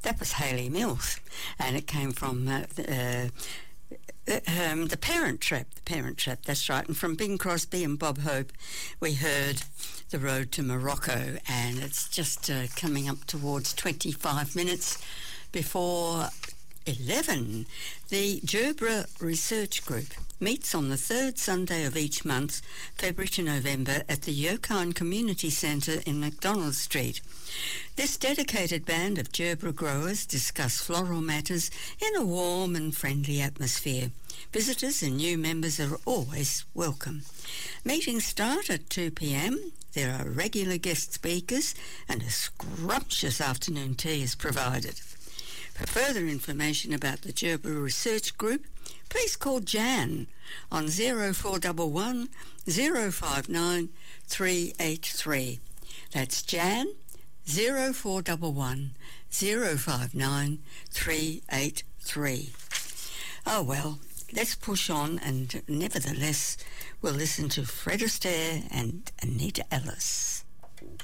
That was Hayley Mills, and it came from The Parent Trap. The Parent Trap, that's right. And from Bing Crosby and Bob Hope, we heard The Road to Morocco, and it's just coming up towards 25 minutes before 11. The Gerbera Research Group meets on the third Sunday of each month, February to November, at the Yokine Community Centre in McDonald Street. This dedicated band of Gerbera growers discuss floral matters in a warm and friendly atmosphere. Visitors and new members are always welcome. Meetings start at 2 p.m. There are regular guest speakers and a scrumptious afternoon tea is provided. For further information about the Gerbera Research Group, please call Jan on 0411 059 383. That's Jan 0411 059 383. Oh well, let's push on, and nevertheless we'll listen to Fred Astaire and Anita Ellis.